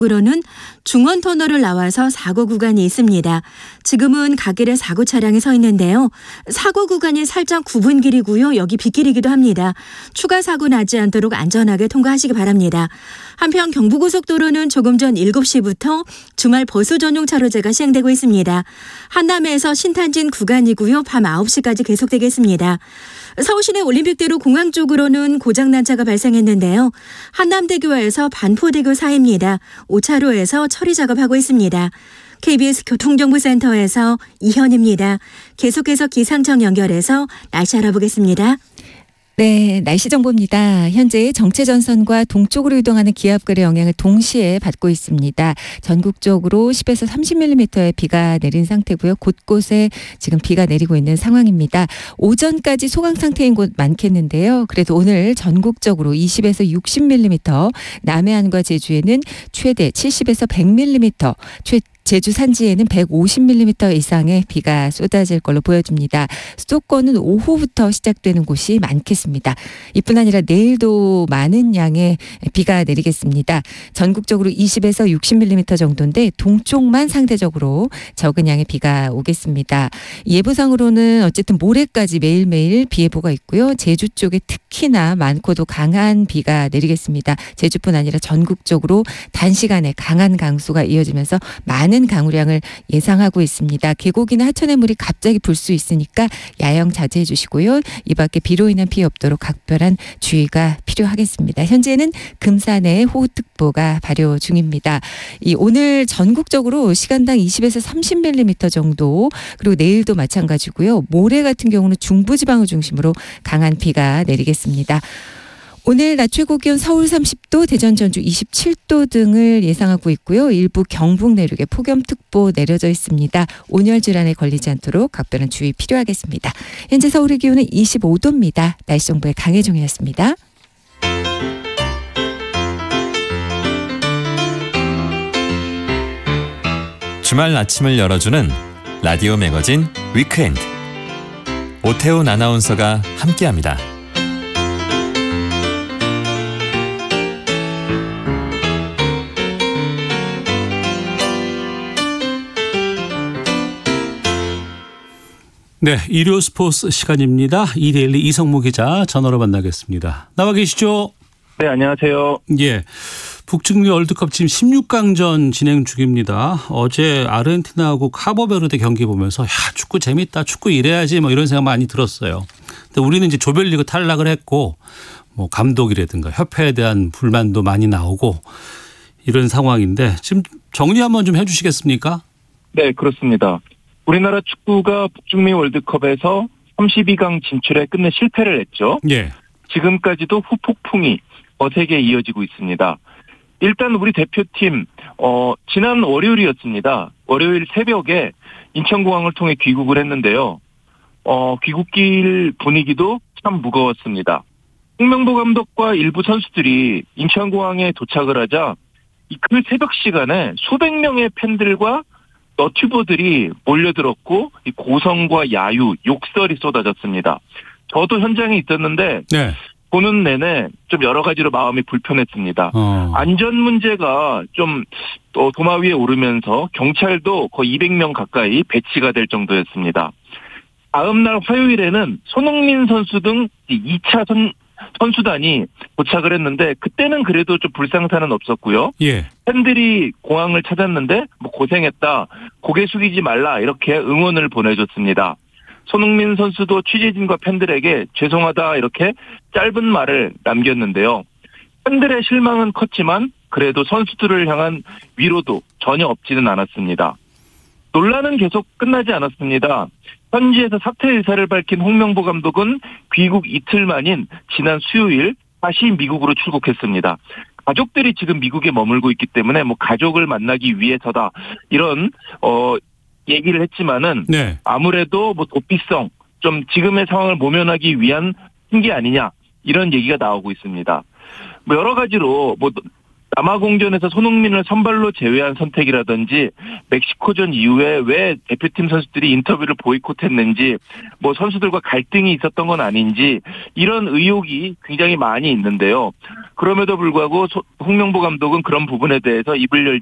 으로는 중원터널을 나와서 사고 구간이 있습니다. 지금은 갓길에 사고 차량이 서 있는데요. 사고 구간이 살짝 굽은 길이고요. 여기 빗길이기도 합니다. 추가 사고 나지 않도록 안전하게 통과하시기 바랍니다. 한편 경부고속도로는 조금 전 7시부터 주말 보수 전용 차로제가 시행되고 있습니다. 한남에서 신탄진 구간이고요. 밤 9시까지 계속되겠습니다. 서울시내 올림픽대로 공항 쪽으로는 고장난 차가 발생했는데요. 한남대교에서 반포대교 사이입니다. 5차로에서 처리 작업하고 있습니다. KBS 교통정보센터에서 이현입니다. 계속해서 기상청 연결해서 날씨 알아보겠습니다. 네, 날씨 정보입니다. 현재 정체전선과 동쪽으로 이동하는 기압골의 영향을 동시에 받고 있습니다. 전국적으로 10에서 30mm의 비가 내린 상태고요. 곳곳에 지금 비가 내리고 있는 상황입니다. 오전까지 소강 상태인 곳 많겠는데요. 그래도 오늘 전국적으로 20에서 60mm, 남해안과 제주에는 최대 70에서 100mm, 제주 산지에는 150mm 이상의 비가 쏟아질 걸로 보여집니다. 수도권은 오후부터 시작되는 곳이 많겠습니다. 이뿐 아니라 내일도 많은 양의 비가 내리겠습니다. 전국적으로 20에서 60mm 정도인데 동쪽만 상대적으로 적은 양의 비가 오겠습니다. 예보상으로는 어쨌든 모레까지 매일매일 비 예보가 있고요. 제주 쪽에 특히나 많고도 강한 비가 내리겠습니다. 제주뿐 아니라 전국적으로 단시간에 강한 강수가 이어지면서 많은 강우량을 예상하고 있습니다. 계곡이나 하천의 물이 갑자기 불 수 있으니까 야영 자제해 주시고요. 이 밖에 비로 인한 피해 없도록 각별한 주의가 필요하겠습니다. 현재는 금산에 호우특보가 발효 중입니다. 오늘 전국적으로 시간당 20에서 30mm 정도, 그리고 내일도 마찬가지고요. 모레 같은 경우는 중부지방을 중심으로 강한 비가 내리겠습니다. 오늘 낮 최고 기온 서울 30도, 대전 전주 27도 등을 예상하고 있고요. 일부 경북 내륙에 폭염특보 내려져 있습니다. 온열 질환에 걸리지 않도록 각별한 주의 필요하겠습니다. 현재 서울의 기온은 25도입니다. 날씨 정보의 강혜종이었습니다. 주말 아침을 열어주는 라디오 매거진 위크엔드. 오태훈 아나운서가 함께합니다. 네, 일요 스포츠 시간입니다. 이데일리 이성무 기자 전화로 만나겠습니다. 나와 계시죠? 네, 안녕하세요. 예, 북중미 월드컵 지금 16강전 진행 중입니다. 어제 아르헨티나하고 카보베르데 경기 보면서 축구 재밌다, 축구 이래야지 뭐 이런 생각 많이 들었어요. 근데 우리는 이제 조별리그 탈락을 했고 뭐 감독이라든가 협회에 대한 불만도 많이 나오고 이런 상황인데 지금 정리 한번 좀 해주시겠습니까? 네, 그렇습니다. 우리나라 축구가 북중미 월드컵에서 32강 진출에 끝내 실패를 했죠. 예. 지금까지도 후폭풍이 거세게 이어지고 있습니다. 일단 우리 대표팀 지난 월요일이었습니다. 월요일 새벽에 인천공항을 통해 귀국을 했는데요. 귀국길 분위기도 참 무거웠습니다. 홍명보 감독과 일부 선수들이 인천공항에 도착을 하자 그 새벽 시간에 수백 명의 팬들과 너튜버들이 몰려들었고 고성과 야유, 욕설이 쏟아졌습니다. 저도 현장에 있었는데 네. 보는 내내 좀 여러 가지로 마음이 불편했습니다. 안전 문제가 좀 도마 위에 오르면서 경찰도 거의 200명 가까이 배치가 될 정도였습니다. 다음 날 화요일에는 손흥민 선수 등 2차 선수단이 도착을 했는데 그때는 그래도 좀 불상사는 없었고요. 예. 팬들이 공항을 찾았는데 뭐 고생했다, 고개 숙이지 말라 이렇게 응원을 보내줬습니다. 손흥민 선수도 취재진과 팬들에게 죄송하다 이렇게 짧은 말을 남겼는데요. 팬들의 실망은 컸지만 그래도 선수들을 향한 위로도 전혀 없지는 않았습니다. 논란은 계속 끝나지 않았습니다. 현지에서 사퇴 의사를 밝힌 홍명보 감독은 귀국 이틀 만인 지난 수요일 다시 미국으로 출국했습니다. 가족들이 지금 미국에 머물고 있기 때문에 뭐 가족을 만나기 위해서다 이런 얘기를 했지만은 네. 아무래도 뭐 도피성 좀 지금의 상황을 모면하기 위한 핑계 아니냐 이런 얘기가 나오고 있습니다. 뭐 여러 가지로 뭐 남아공전에서 손흥민을 선발로 제외한 선택이라든지 멕시코전 이후에 왜 대표팀 선수들이 인터뷰를 보이콧했는지 뭐 선수들과 갈등이 있었던 건 아닌지 이런 의혹이 굉장히 많이 있는데요. 그럼에도 불구하고 홍명보 감독은 그런 부분에 대해서 입을